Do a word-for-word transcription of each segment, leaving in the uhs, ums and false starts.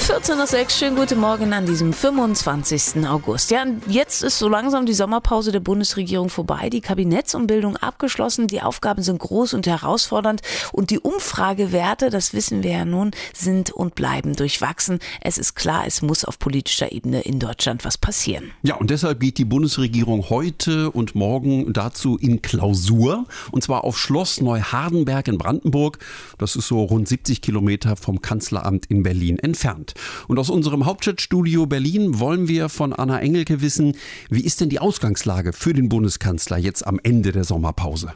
vierzehn Uhr sechs, schönen guten Morgen an diesem fünfundzwanzigsten August. Ja, jetzt ist so langsam die Sommerpause der Bundesregierung vorbei, die Kabinettsumbildung abgeschlossen, die Aufgaben sind groß und herausfordernd und die Umfragewerte, das wissen wir ja nun, sind und bleiben durchwachsen. Es ist klar, es muss auf politischer Ebene in Deutschland was passieren. Ja, und deshalb geht die Bundesregierung heute und morgen dazu in Klausur, und zwar auf Schloss Neuhardenberg in Brandenburg. Das ist so rund siebzig Kilometer vom Kanzleramt in Berlin entfernt. Und aus unserem Hauptstadtstudio Berlin wollen wir von Anna Engelke wissen, wie ist denn die Ausgangslage für den Bundeskanzler jetzt am Ende der Sommerpause?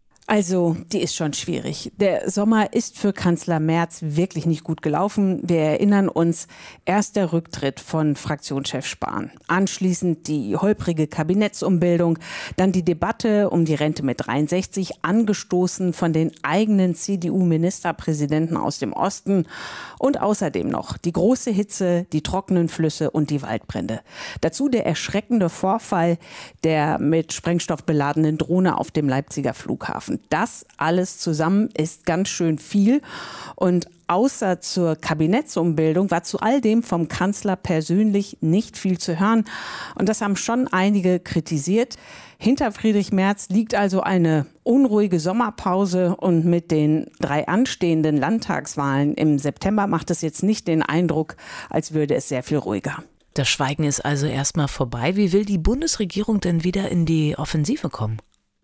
Also, die ist schon schwierig. Der Sommer ist für Kanzler Merz wirklich nicht gut gelaufen. Wir erinnern uns, erst der Rücktritt von Fraktionschef Spahn, anschließend die holprige Kabinettsumbildung, dann die Debatte um die Rente mit dreiundsechzig, angestoßen von den eigenen C D U-Ministerpräsidenten aus dem Osten und außerdem noch die große Hitze, die trockenen Flüsse und die Waldbrände. Dazu der erschreckende Vorfall der mit Sprengstoff beladenen Drohne auf dem Leipziger Flughafen. Das alles zusammen ist ganz schön viel und außer zur Kabinettsumbildung war zu all dem vom Kanzler persönlich nicht viel zu hören und das haben schon einige kritisiert. Hinter Friedrich Merz liegt also eine unruhige Sommerpause und mit den drei anstehenden Landtagswahlen im September macht es jetzt nicht den Eindruck, als würde es sehr viel ruhiger. Das Schweigen ist also erstmal vorbei. Wie will die Bundesregierung denn wieder in die Offensive kommen?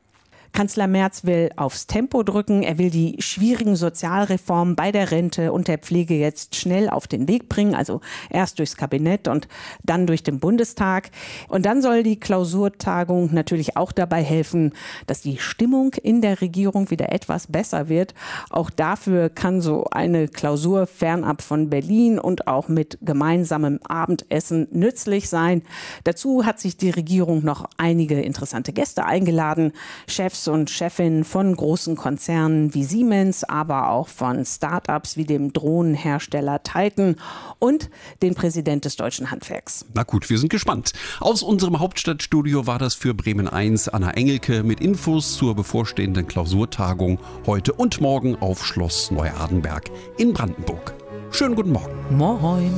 Kanzler Merz will aufs Tempo drücken. Er will die schwierigen Sozialreformen bei der Rente und der Pflege jetzt schnell auf den Weg bringen. Also erst durchs Kabinett und dann durch den Bundestag. Und dann soll die Klausurtagung natürlich auch dabei helfen, dass die Stimmung in der Regierung wieder etwas besser wird. Auch dafür kann so eine Klausur fernab von Berlin und auch mit gemeinsamem Abendessen nützlich sein. Dazu hat sich die Regierung noch einige interessante Gäste eingeladen. Chefs und Chefinnen von großen Konzernen wie Siemens, aber auch von Start-ups wie dem Drohnenhersteller Titan und den Präsident des Deutschen Handwerks. Na gut, wir sind gespannt. Aus unserem Hauptstadtstudio war das für Bremen eins Anna Engelke mit Infos zur bevorstehenden Klausurtagung heute und morgen auf Schloss Neuhardenberg in Brandenburg. Schönen guten Morgen. Moin.